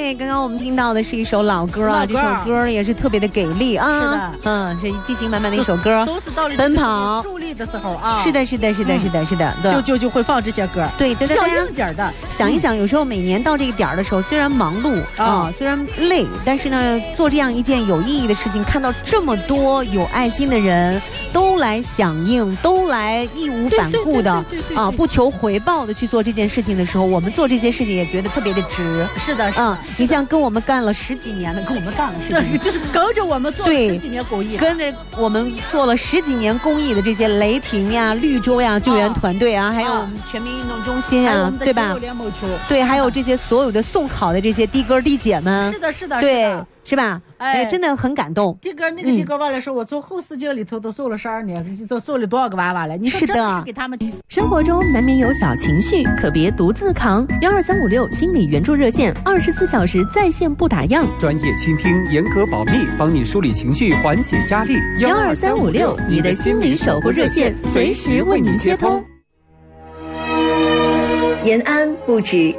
对，刚刚我们听到的是一首老歌啊，这首歌也是特别的给力啊。 是的， 是激情满满的一首歌， 都是到了奔跑助力的时候啊。 是的，对， 就会放这些歌， 对， 比较应景的。 想一想，有时候每年到这个点儿的时候，虽然忙碌虽然累，但是呢，做这样一件有意义的事情，看到这么多有爱心的人都来响应，都来义无反顾的不求回报的去做这件事情的时候，我们做这些事情也觉得特别的值。 是的， 你像跟我们干了10几年的，跟我们干了10几年， 就是跟着我们做了10几年公益， 跟着我们做了10几年公益的这些雷霆呀、绿洲呀、救援团队啊，还有我们全民运动中心啊，对吧？对，还有这些所有的送考的这些的哥的姐们， 是的， 对，是吧？真的很感动。 那个的哥完了说，我从后视镜里头都瘦了12年，都瘦了多少个娃娃了？你说真的是给他们。 生活中难免有小情绪，可别独自扛。12356心理援助热线，24小时在线不打烊， 专业倾听，严格保密，帮你梳理情绪，缓解压力。 12356，你的心理守护热线，随时为您接通。延安不止